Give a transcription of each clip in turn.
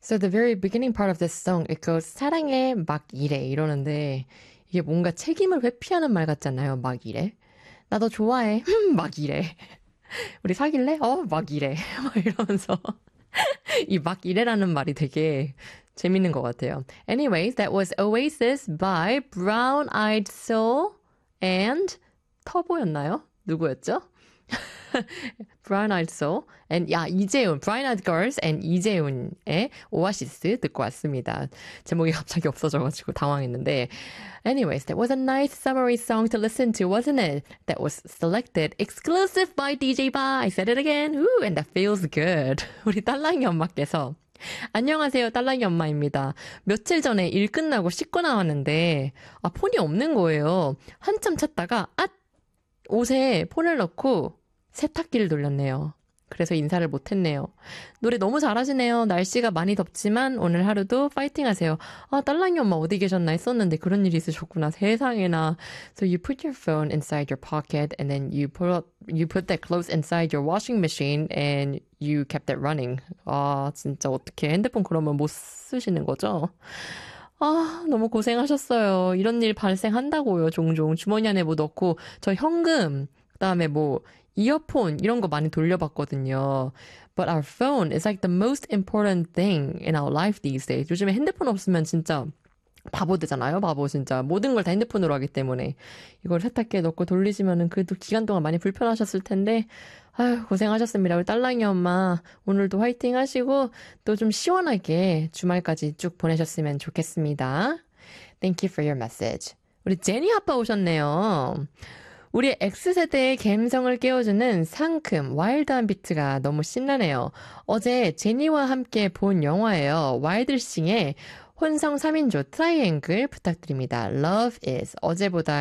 So the very beginning part of this song, it goes 사랑해 막 이래 이러는데 이게 뭔가 책임을 회피하는 말 같잖아요. 막 이래. 나 너 좋아해. 막 이래. 우리 사귈래? 막 이래. 막 이러면서 이 막 이래라는 말이 되게 재밌는 것 같아요. Anyways, that was Oasis by Brown Eyed Soul and 터보였나요? 누구였죠? Brown Eyed Soul and 이재훈, Brown Eyed Girls and 이재훈의 오아시스 듣고 왔습니다. 제목이 갑자기 없어져가지고 당황했는데 anyways, that was a nice summery song to listen to, wasn't it? That was selected exclusive by DJ Ba. I said it again. Ooh, and that feels good. 우리 딸랑이 엄마께서 안녕하세요. 딸랑이 엄마입니다. 며칠 전에 일 끝나고 씻고 나왔는데 폰이 없는 거예요. 한참 찾다가 옷에 폰을 넣고 세탁기를 돌렸네요. 그래서 인사를 못했네요. 노래 너무 잘하시네요. 날씨가 많이 덥지만 오늘 하루도 파이팅 하세요. 딸랑이 엄마 어디 계셨나 했었는데 그런 일이 있으셨구나. 세상에나. So you put your phone inside your pocket and then you put that clothes inside your washing machine and you kept it running. 진짜 어떻게 핸드폰 그러면 못 쓰시는 거죠? 너무 고생하셨어요. 이런 일 발생한다고요, 종종. 주머니 안에 뭐 넣고, 저 현금, 그다음에 뭐, 이어폰, 이런 거 많이 돌려봤거든요. But our phone is like the most important thing in our life these days. 요즘에 핸드폰 없으면 진짜 바보 되잖아요, 바보 진짜. 모든 걸 다 핸드폰으로 하기 때문에. 이걸 세탁기에 넣고 돌리시면은 그래도 기간 동안 많이 불편하셨을 텐데, 고생하셨습니다. 우리 딸랑이 엄마, 오늘도 화이팅 하시고, 또 좀 시원하게 주말까지 쭉 보내셨으면 좋겠습니다. Thank you for your message. 우리 제니 아빠 오셨네요. 우리 X세대의 감성을 깨워주는 상큼, 와일드한 비트가 너무 신나네요. 어제 제니와 함께 본 영화예요. 와일드싱의 혼성 3인조 트라이앵글 부탁드립니다. Love is 어제보다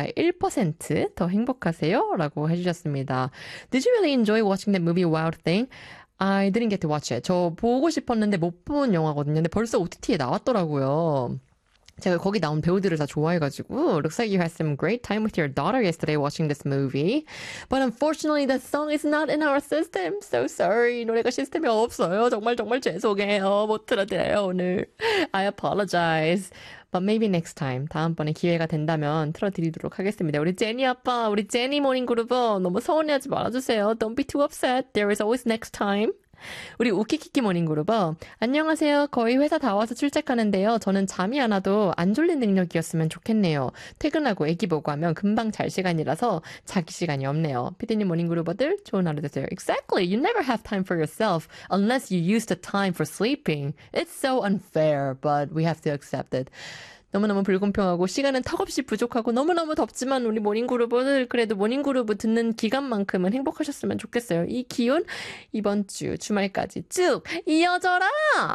1%더 행복하세요? 라고 해주셨습니다. Did you really enjoy watching that movie Wild Thing? I didn't get to watch it. 저 보고 싶었는데 못 본 영화거든요. 근데 벌써 OTT에 나왔더라고요. 제가 거기 나온 배우들을 다 좋아해가지고 Looks like you had some great time with your daughter yesterday watching this movie. But unfortunately the song is not in our system. So sorry. 노래가 시스템에 없어요. 정말 죄송해요. 못 틀어드려요 오늘. I apologize. But maybe next time. 다음번에 기회가 된다면 틀어드리도록 하겠습니다. 우리 제니 아빠, 우리 제니 모닝그룹 너무 서운해하지 말아주세요. Don't be too upset. There is always next time. 우리 우키키키 모닝그룹 안녕하세요. 거의 회사 다 와서 출첵하는데요. 저는 잠이 안 와도 안 졸린 능력이었으면 좋겠네요. 퇴근하고 애기 보고 하면 금방 잘 시간이라서 자기 시간이 없네요. 피디님 모닝그룹어들 좋은 하루 되세요. Exactly. You never have time for yourself unless you use the time for sleeping. It's so unfair, but we have to accept it. 너무너무 불공평하고 시간은 턱없이 부족하고 너무너무 덥지만 우리 모닝그룹은 그래도 모닝그룹 듣는 기간만큼은 행복하셨으면 좋겠어요. 이 기운 이번 주 주말까지 쭉 이어져라!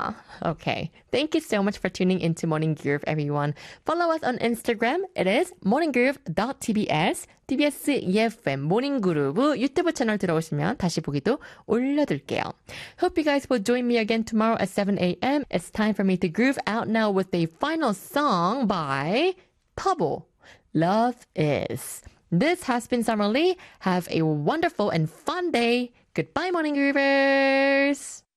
Okay. Thank you so much for tuning into Morning Groove, everyone. Follow us on Instagram. It is morninggroove.tbs. TBS EFM 모닝그루브 유튜브 채널 들어오시면 다시 보기도 올려둘게요. Hope you guys will join me again tomorrow at 7 a.m. It's time for me to groove out now with a final song by 터보, Love Is. This has been Summer Lee. Have a wonderful and fun day. Goodbye, Morning Groovers!